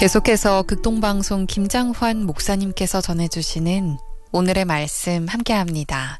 계속해서 극동방송 김장환 목사님께서 전해주시는 오늘의 말씀 함께합니다.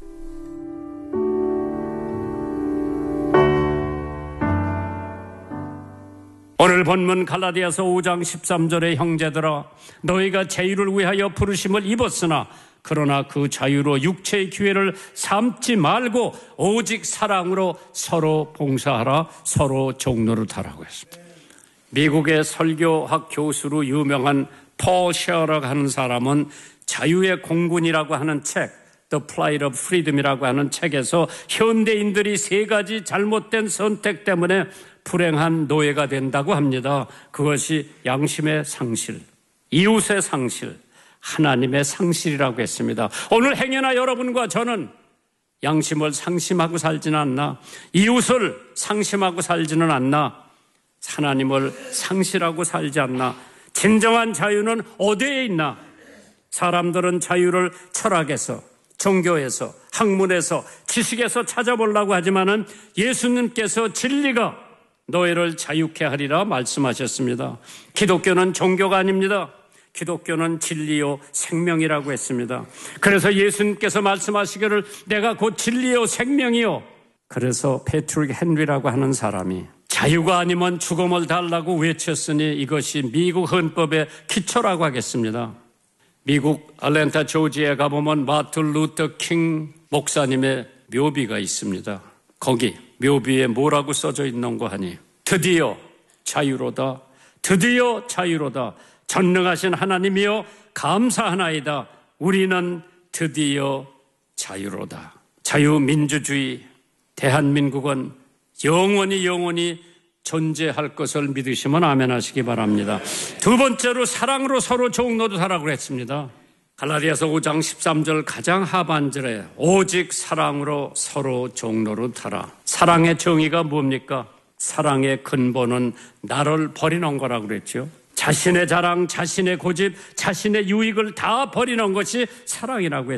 오늘 본문 갈라디아서 5장 13절의 형제들아, 너희가 자유를 위하여 부르심을 입었으나 그러나 그 자유로 육체의 기회를 삼지 말고 오직 사랑으로 서로 봉사하라, 서로 종노릇하라고 했습니다. 미국의 설교학 교수로 유명한 폴 셰어라고 하는 사람은 자유의 공군이라고 하는 책, The Plight of Freedom이라고 하는 책에서 현대인들이 세 가지 잘못된 선택 때문에 불행한 노예가 된다고 합니다. 그것이 양심의 상실, 이웃의 상실, 하나님의 상실이라고 했습니다. 오늘 행여나 여러분과 저는 양심을 상심하고 살지는 않나, 이웃을 상심하고 살지는 않나, 하나님을 상실하고 살지 않나. 진정한 자유는 어디에 있나? 사람들은 자유를 철학에서, 종교에서, 학문에서, 지식에서 찾아보려고 하지만은 예수님께서 진리가 너희를 자유케 하리라 말씀하셨습니다. 기독교는 종교가 아닙니다. 기독교는 진리요 생명이라고 했습니다. 그래서 예수님께서 말씀하시기를 내가 곧 진리요 생명이요. 그래서 패트릭 헨리라고 하는 사람이 자유가 아니면 죽음을 달라고 외쳤으니 이것이 미국 헌법의 기초라고 하겠습니다. 미국 아틀랜타 조지아에 가보면 마틴 루터 킹 목사님의 묘비가 있습니다. 거기 묘비에 뭐라고 써져 있는고 하니 드디어 자유로다, 드디어 자유로다, 전능하신 하나님이여 감사하나이다, 우리는 드디어 자유로다. 자유민주주의 대한민국은 영원히 존재할 것을 믿으시면 아멘 하시기 바랍니다. 두 번째로 사랑으로 서로 종노릇하라고 했습니다. 갈라디아서 5장 13절 가장 하반절에 오직 사랑으로 서로 종노릇하라. 사랑의 정의가 뭡니까? 사랑의 근본은 나를 버리는 거라고 그랬죠. 자신의 자랑, 자신의 고집, 자신의 유익을 다 버리는 것이 사랑이라고 했습니다.